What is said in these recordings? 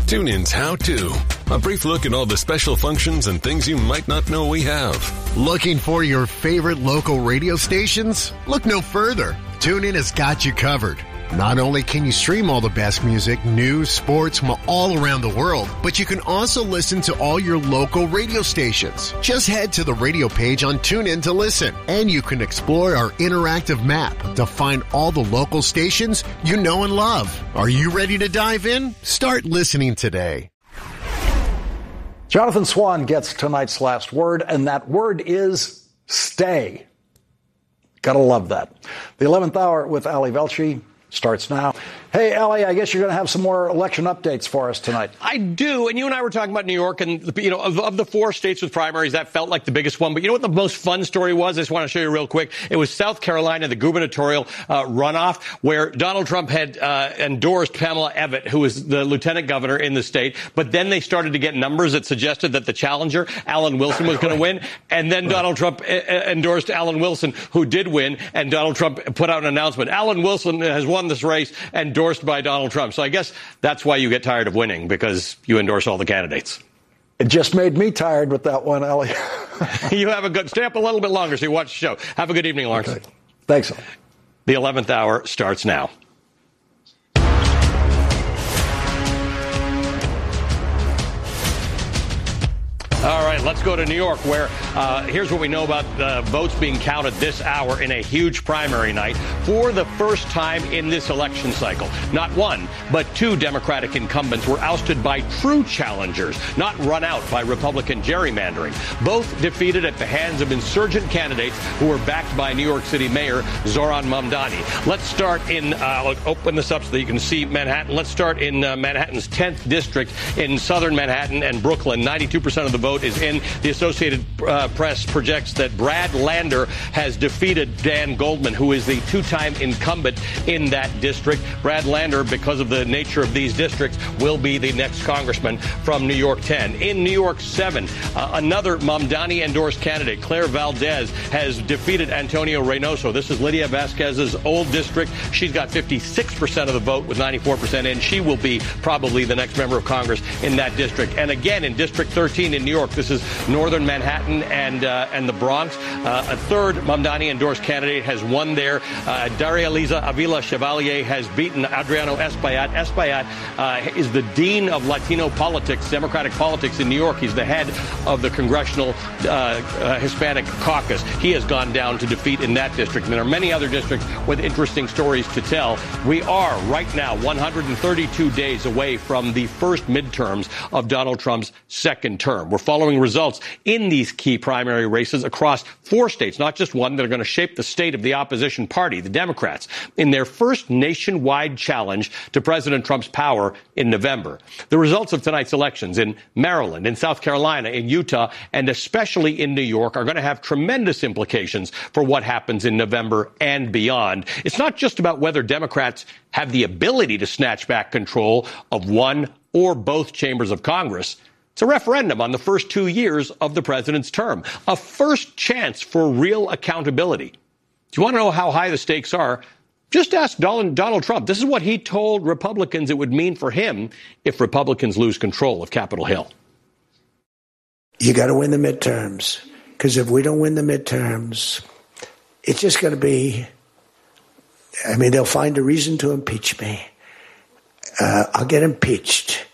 TuneIn's How To. A brief look at all the special functions and things you might not know we have. Looking for your favorite local radio stations? Look no further. TuneIn has got you covered. Not only can you stream all the best music, news, sports from all around the world, but you can also listen to all your local radio stations. Just head to the radio page on TuneIn to listen, and you can explore our interactive map to find all the local stations you know and love. Are you ready to dive in? Start listening today. Jonathan Swan gets tonight's last word, and that word is stay. Gotta love that. The 11th hour with Ali Velshi starts now. Hey, Ali, I guess you're going to have some more election updates for us tonight. I do. And you and I were talking about New York, and, you know, of the 4 states with primaries, that felt like the biggest one. But you know what the most fun story was? I just want to show you real quick. It was South Carolina, the gubernatorial runoff, where Donald Trump had endorsed Pamela Evette, who was the lieutenant governor in the state. But then they started to get numbers that suggested that the challenger, Alan Wilson, was going to win. And then Donald Trump endorsed Alan Wilson, who did win. And Donald Trump put out an announcement. Alan Wilson has won this race, endorsed by Donald Trump. So I guess that's why you get tired of winning, because you endorse all the candidates. It just made me tired with that one, Ali. You have a good, stay up a little bit longer so you watch the show. Have a good evening, Lawrence. Okay. Thanks. The 11th hour starts now. All right, let's go to New York, where here's what we know about the votes being counted this hour in a huge primary night. For the first time in this election cycle, not one, but 2 Democratic incumbents were ousted by true challengers, not run out by Republican gerrymandering. Both defeated at the hands of insurgent candidates who were backed by New York City Mayor Zohran Mamdani. Let's start in, open this up so that you can see Manhattan. Let's start in Manhattan's 10th district in southern Manhattan and Brooklyn. 92% of the vote is in. The Associated Press projects that Brad Lander has defeated Dan Goldman, who is the 2-time incumbent in that district. Brad Lander, because of the nature of these districts, will be the next congressman from New York 10. In New York 7, another Mamdani-endorsed candidate, Claire Valdez, has defeated Antonio Reynoso. This is Lydia Vasquez's old district. She's got 56% of the vote with 94% in. She will be probably the next member of Congress in that district. And again, in District 13 in New York, this is northern Manhattan and the Bronx. A third Mamdani-endorsed candidate has won there. Daria Liza Avila Chevalier has beaten Adriano Espaillat. Espaillat is the dean of Latino politics, Democratic politics in New York. He's the head of the Congressional Hispanic Caucus. He has gone down to defeat in that district. And there are many other districts with interesting stories to tell. We are right now 132 days away from the first midterms of Donald Trump's second term. We're following results in these key primary races across 4 states, not just one, that are going to shape the state of the opposition party, the Democrats, in their first nationwide challenge to President Trump's power in November. The results of tonight's elections in Maryland, in South Carolina, in Utah, and especially in New York are going to have tremendous implications for what happens in November and beyond. It's not just about whether Democrats have the ability to snatch back control of one or both chambers of Congress. It's a referendum on the first 2 years of the president's term, a first chance for real accountability. Do you want to know how high the stakes are? Just ask Donald Trump. This is what he told Republicans it would mean for him if Republicans lose control of Capitol Hill. You got to win the midterms, because if we don't win the midterms, it's just going to be, they'll find a reason to impeach me. I'll get impeached.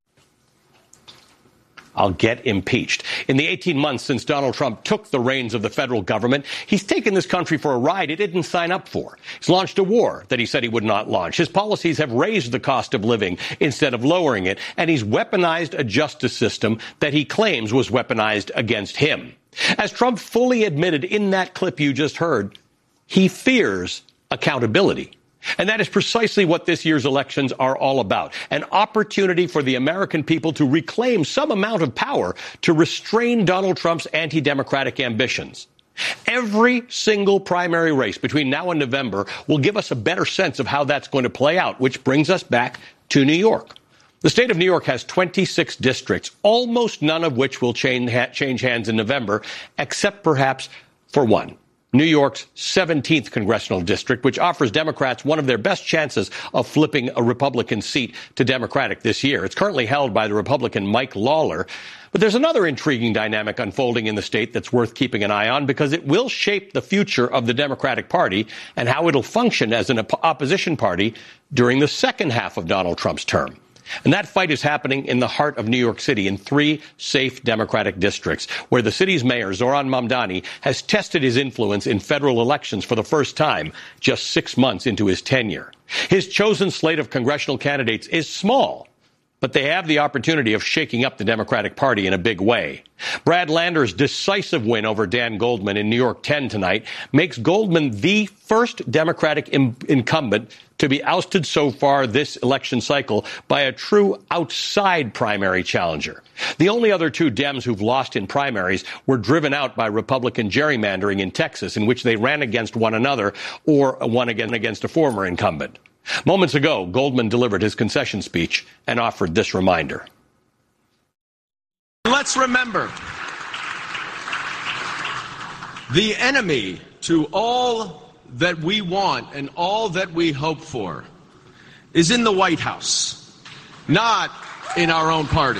I'll get impeached. In the 18 months since Donald Trump took the reins of the federal government, he's taken this country for a ride it didn't sign up for. He's launched a war that he said he would not launch. His policies have raised the cost of living instead of lowering it, and he's weaponized a justice system that he claims was weaponized against him. As Trump fully admitted in that clip you just heard, he fears accountability. And that is precisely what this year's elections are all about. An opportunity for the American people to reclaim some amount of power to restrain Donald Trump's anti-democratic ambitions. Every single primary race between now and November will give us a better sense of how that's going to play out, which brings us back to New York. The state of New York has 26 districts, almost none of which will change hands in November, except perhaps for one. New York's 17th congressional district, which offers Democrats one of their best chances of flipping a Republican seat to Democratic this year. It's currently held by the Republican Mike Lawler. But there's another intriguing dynamic unfolding in the state that's worth keeping an eye on because it will shape the future of the Democratic Party and how it'll function as an opposition party during the second half of Donald Trump's term. And that fight is happening in the heart of New York City in 3 safe Democratic districts where the city's mayor, Zohran Mamdani, has tested his influence in federal elections for the first time just 6 months into his tenure. His chosen slate of congressional candidates is small, but they have the opportunity of shaking up the Democratic Party in a big way. Brad Lander's decisive win over Dan Goldman in New York 10 tonight makes Goldman the first Democratic incumbent to be ousted so far this election cycle by a true outside primary challenger. The only other 2 Dems who've lost in primaries were driven out by Republican gerrymandering in Texas, in which they ran against one another or one against a former incumbent. Moments ago, Goldman delivered his concession speech and offered this reminder. Let's remember, the enemy to all that we want and all that we hope for is in the White House, not in our own party.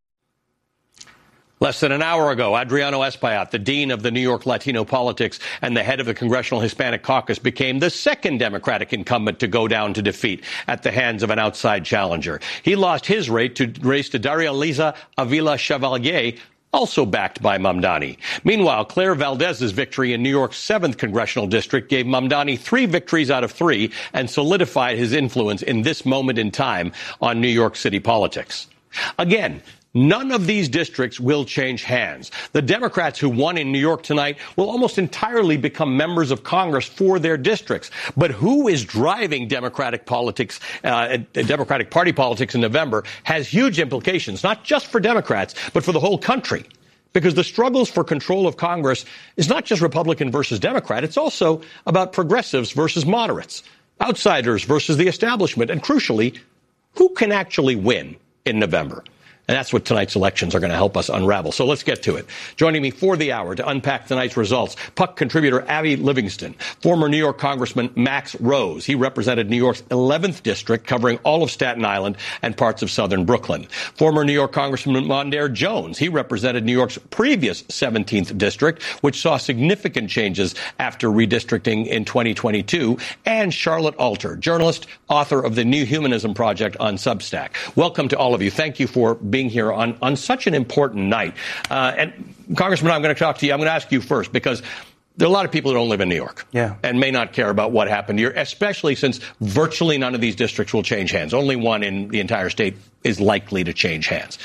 Less than an hour ago, Adriano Espaillat, the dean of the New York Latino Politics and the head of the Congressional Hispanic Caucus, became the second Democratic incumbent to go down to defeat at the hands of an outside challenger. He lost his race to Daria Liza Avila Chevalier, also backed by Mamdani. Meanwhile, Claire Valdez's victory in New York's 7th congressional district gave Mamdani 3 victories out of 3 and solidified his influence in this moment in time on New York City politics. Again, none of these districts will change hands. The Democrats who won in New York tonight will almost entirely become members of Congress for their districts. But who is driving Democratic politics, Democratic Party politics in November has huge implications, not just for Democrats, but for the whole country. Because the struggles for control of Congress is not just Republican versus Democrat. It's also about progressives versus moderates, outsiders versus the establishment, and crucially, who can actually win in November. And that's what tonight's elections are going to help us unravel. So let's get to it. Joining me for the hour to unpack tonight's results, Puck contributor Abby Livingston, former New York Congressman Max Rose. He represented New York's 11th district, covering all of Staten Island and parts of southern Brooklyn. Former New York Congressman Mondaire Jones. He represented New York's previous 17th district, which saw significant changes after redistricting in 2022. And Charlotte Alter, journalist, author of the New Humanism Project on Substack. Welcome to all of you. Thank you for being here on such an important night. And Congressman, I'm going to talk to you. I'm going to ask you first, because there are a lot of people who don't live in New York and may not care about what happened here, especially since virtually none of these districts will change hands. Only one in the entire state is likely to change hands.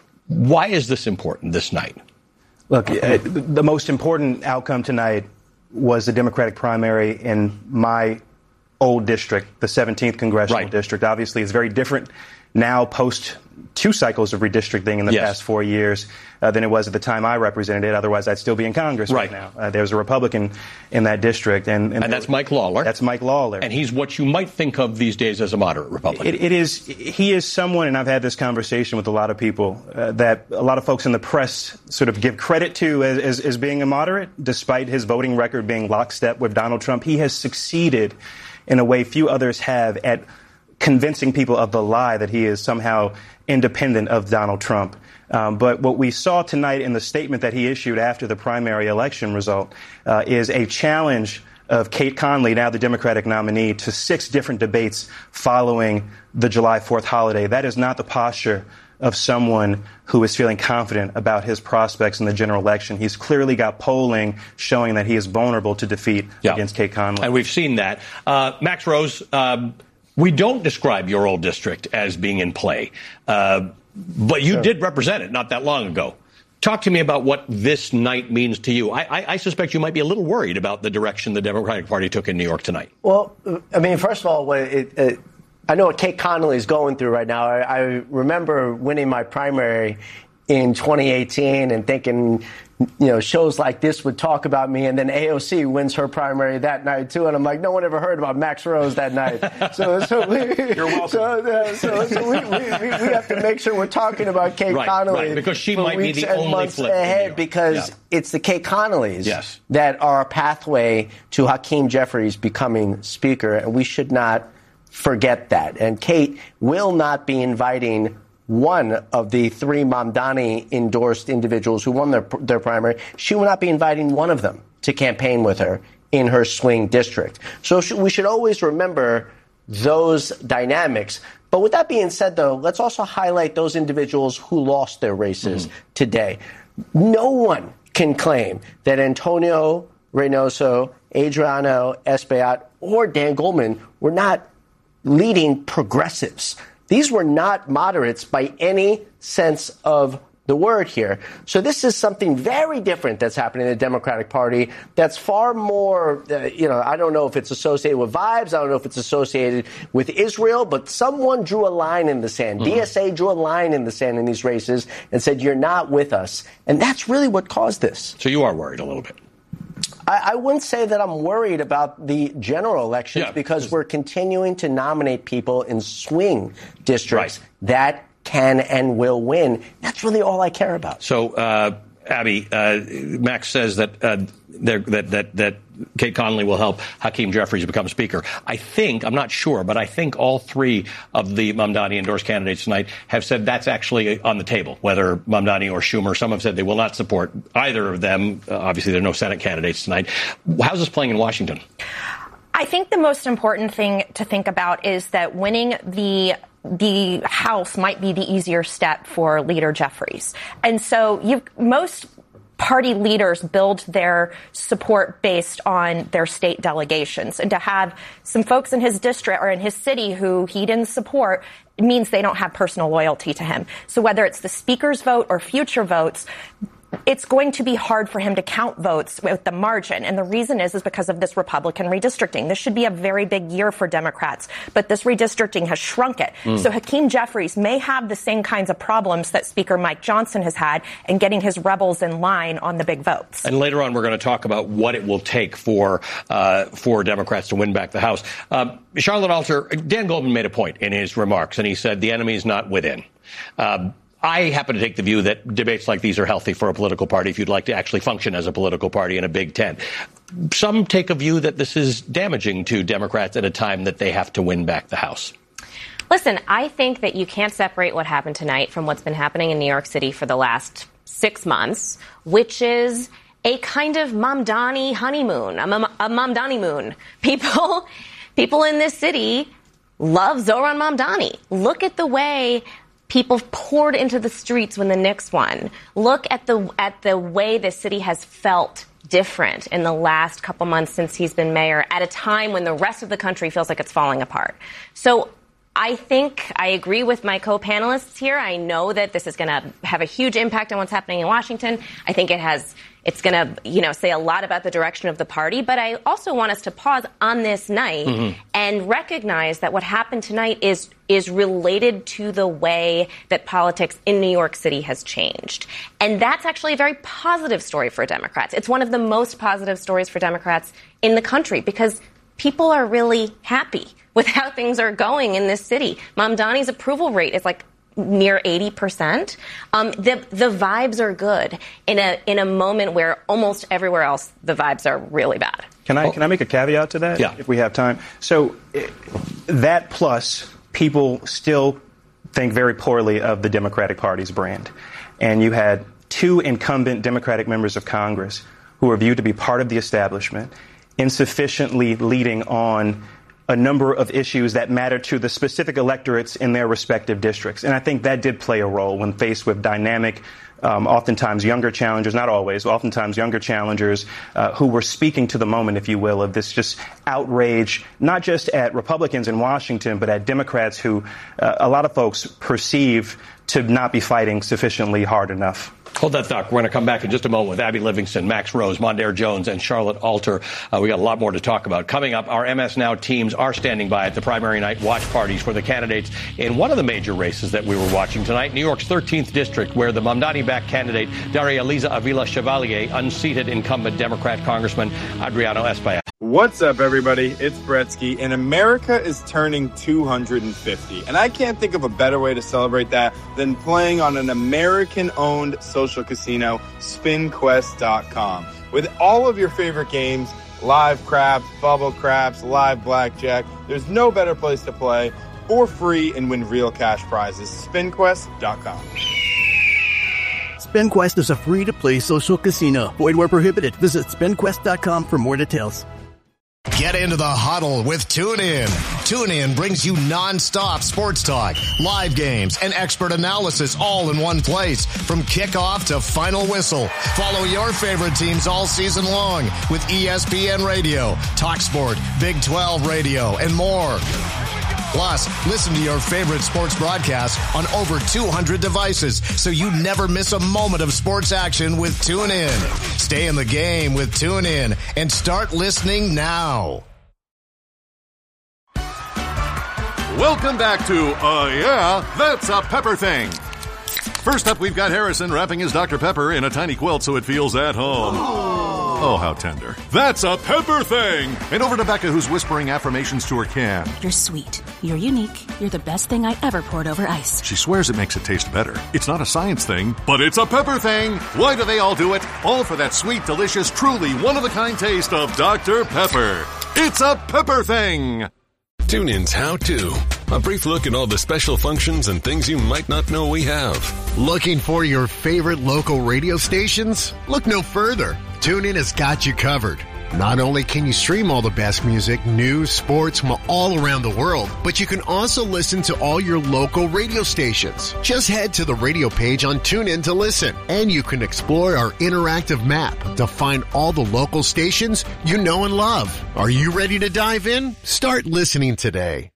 Why is this important this night? Look, the most important outcome tonight was the Democratic primary in my old district, the 17th congressional district. Obviously, it's very different now post 2 cycles of redistricting in the past 4 years than it was at the time I represented it. Otherwise, I'd still be in Congress right now. There's a Republican in that district. And that's Mike Lawler. That's Mike Lawler. And he's what you might think of these days as a moderate Republican. He is someone, and I've had this conversation with a lot of people, that a lot of folks in the press sort of give credit to as being a moderate, despite his voting record being lockstep with Donald Trump. He has succeeded in a way few others have at convincing people of the lie that he is somehow independent of Donald Trump. But what we saw tonight in the statement that he issued after the primary election result is a challenge of Kate Conley, now the Democratic nominee, to 6 different debates following the July 4th holiday. That is not the posture of someone who is feeling confident about his prospects in the general election. He's clearly got polling showing that he is vulnerable to defeat against Kate Conley. And we've seen that. Max Rose, we don't describe your old district as being in play, but you did represent it not that long ago. Talk to me about what this night means to you. I suspect you might be a little worried about the direction the Democratic Party took in New York tonight. Well, I mean, first of all, I know what Kate Conley is going through right now. I remember winning my primary in 2018 and thinking, shows like this would talk about me, and then AOC wins her primary that night too, and I'm like, no one ever heard about Max Rose that night. So You're welcome. So we have to make sure we're talking about Kate Connolly, because she might be the only flip ahead, because it's the Kate Connollys that are a pathway to Hakeem Jeffries becoming Speaker, and we should not forget that. And Kate will not be inviting one of the three Mamdani-endorsed individuals who won their primary. She will not be inviting one of them to campaign with her in her swing district. So we should always remember those dynamics. But with that being said, though, let's also highlight those individuals who lost their races today. No one can claim that Antonio Reynoso, Adriano Espaillat, or Dan Goldman were not leading progressives. These were not moderates by any sense of the word here. So this is something very different that's happening in the Democratic Party that's far more, I don't know if it's associated with vibes. I don't know if it's associated with Israel, but someone drew a line in the sand. DSA drew a line in the sand in these races and said, you're not with us. And that's really what caused this. So you are worried a little bit. I wouldn't say that I'm worried about the general elections because we're continuing to nominate people in swing districts that can and will win. That's really all I care about. So, Abby, Max says that Kate Connolly will help Hakeem Jeffries become Speaker. I'm not sure, but I think all three of the Mamdani-endorsed candidates tonight have said that's actually on the table, whether Mamdani or Schumer. Some have said they will not support either of them. Obviously, there are no Senate candidates tonight. How's this playing in Washington? I think the most important thing to think about is that winning the House might be the easier step for Leader Jeffries. And so most party leaders build their support based on their state delegations. And to have some folks in his district or in his city who he didn't support means they don't have personal loyalty to him. So whether it's the Speaker's vote or future votes, it's going to be hard for him to count votes with the margin. And the reason is because of this Republican redistricting. This should be a very big year for Democrats, but this redistricting has shrunk it. So Hakeem Jeffries may have the same kinds of problems that Speaker Mike Johnson has had in getting his rebels in line on the big votes. And later on, we're going to talk about what it will take for Democrats to win back the House. Charlotte Alter, Dan Goldman made a point in his remarks, and he said the enemy is not within. I happen to take the view that debates like these are healthy for a political party if you'd like to actually function as a political party in a Big Tent. Some take a view that this is damaging to Democrats at a time that they have to win back the House. Listen, I think that you can't separate what happened tonight from what's been happening in New York City for the last 6 months, which is a kind of Mamdani honeymoon, a Mamdani moon. People in this city love Zohran Mamdani. Look at the way people poured into the streets when the Knicks won. Look at the way the city has felt different in the last couple months since he's been mayor, at a time when the rest of the country feels like it's falling apart. So I think I agree with my co-panelists here. I know that this is going to have a huge impact on what's happening in Washington. I think it's going to, say a lot about the direction of the party. But I also want us to pause on this night and recognize that what happened tonight is related to the way that politics in New York City has changed. And that's actually a very positive story for Democrats. It's one of the most positive stories for Democrats in the country because people are really happy with how things are going in this city. Mamdani's approval rate is like near 80%. The vibes are good in a moment where almost everywhere else the vibes are really bad. Can I make a caveat to that? Yeah. If we have time. So that plus people still think very poorly of the Democratic Party's brand. And you had 2 incumbent Democratic members of Congress who are viewed to be part of the establishment, insufficiently leading on a number of issues that matter to the specific electorates in their respective districts. And I think that did play a role when faced with dynamic, oftentimes younger challengers, not always, oftentimes younger challengers who were speaking to the moment, if you will, of this just outrage, not just at Republicans in Washington, but at Democrats who a lot of folks perceive to not be fighting sufficiently hard enough. Hold that thought. We're going to come back in just a moment with Abby Livingston, Max Rose, Mondaire Jones, and Charlotte Alter. We got a lot more to talk about. Coming up, our MS Now teams are standing by at the primary night watch parties for the candidates in one of the major races that we were watching tonight, New York's 13th district, where the Mamdani-backed candidate Daria Liza Avila Chevalier unseated incumbent Democrat Congressman Adriano Espaillat. What's up, everybody? It's Bretsky, and America is turning 250. And I can't think of a better way to celebrate that than playing on an American-owned social casino, SpinQuest.com. With all of your favorite games, live craps, bubble craps, live blackjack, there's no better place to play for free and win real cash prizes. SpinQuest.com. SpinQuest is a free-to-play social casino. Void where prohibited. Visit SpinQuest.com for more details. Get into the huddle with TuneIn. TuneIn brings you non-stop sports talk, live games, and expert analysis all in one place. From kickoff to final whistle. Follow your favorite teams all season long with ESPN Radio, TalkSport, Big 12 Radio, and more. Plus, listen to your favorite sports broadcasts on over 200 devices so you never miss a moment of sports action with TuneIn. Stay in the game with TuneIn and start listening now. Welcome back to Yeah, That's a Pepper Thing. First up, we've got Harrison wrapping his Dr. Pepper in a tiny quilt so it feels at home. Oh, how tender. That's a Pepper Thing! And over to Becca, who's whispering affirmations to her can. You're sweet. You're unique. You're the best thing I ever poured over ice. She swears it makes it taste better. It's not a science thing, but it's a Pepper Thing! Why do they all do it? All for that sweet, delicious, truly one-of-a-kind taste of Dr. Pepper. It's a Pepper Thing! TuneIn's How To. A brief look at all the special functions and things you might not know we have. Looking for your favorite local radio stations? Look no further. TuneIn has got you covered. Not only can you stream all the best music, news, sports from all around the world, but you can also listen to all your local radio stations. Just head to the radio page on TuneIn to listen, and you can explore our interactive map to find all the local stations you know and love. Are you ready to dive in? Start listening today.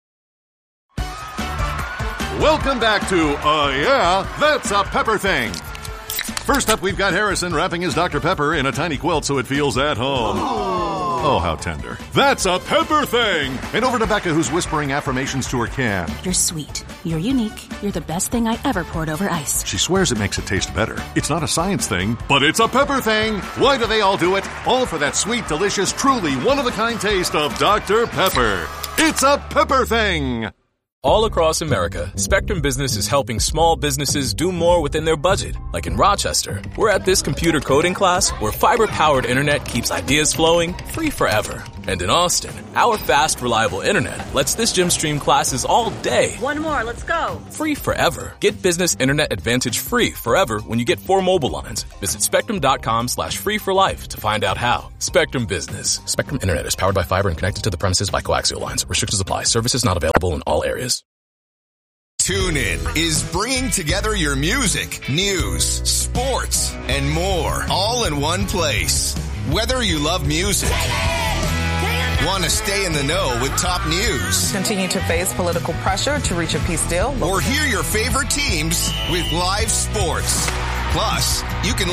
Welcome back to Yeah, That's a Pepper Thing. First up, we've got Harrison wrapping his Dr. Pepper in a tiny quilt so it feels at home. Oh, how tender. That's a Pepper Thing! And over to Becca, who's whispering affirmations to her can. You're sweet. You're unique. You're the best thing I ever poured over ice. She swears it makes it taste better. It's not a science thing, but it's a Pepper Thing! Why do they all do it? All for that sweet, delicious, truly one-of-a-kind taste of Dr. Pepper. It's a Pepper Thing! All across America, Spectrum Business is helping small businesses do more within their budget. Like in Rochester, we're at this computer coding class where fiber-powered internet keeps ideas flowing free forever. And in Austin, our fast, reliable internet lets this gym stream classes all day. One more, let's go. Free forever. Get Business Internet Advantage free forever when you get 4 mobile lines. Visit spectrum.com/free for life to find out how. Spectrum Business. Spectrum Internet is powered by fiber and connected to the premises by coaxial lines. Restrictions apply. Services not available in all areas. TuneIn is bringing together your music, news, sports, and more all in one place. Whether you love music, want to stay in the know with top news, continue to face political pressure to reach a peace deal, or hear your favorite teams with live sports. Plus, you can